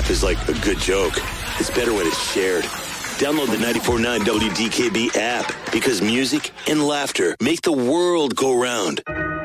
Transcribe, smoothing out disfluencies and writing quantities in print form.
laugh is like a good joke. It's better when it's shared. Download the 94.9 WDKB app because music and laughter make the world go round.